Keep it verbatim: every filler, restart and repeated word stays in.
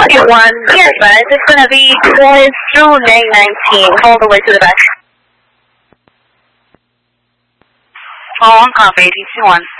one, be advised, it's going to be boys through lane nineteen, all the way to the back. four one, copy, D C one.